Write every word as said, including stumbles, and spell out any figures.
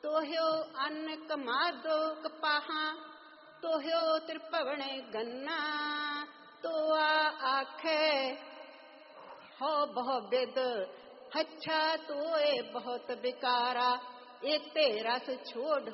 ਤੋਹਿਓ ਅੰਨ ਕਮਾਦੋ ਕਪਾਹਾਂ, ਤੋਹਿਓ ਤ੍ਰਿਭਵਣੇ ਗੰਨਾ। ਤੋਆ ਆਖੇ ਹੋ ਬਹੁ ਬਿਦ, ਹੱਛਾ ਤੋਏ ਬਹੁਤ ਬਿਕਾਰਾ। ਏਤੇ ਰਸ ਛੋੜ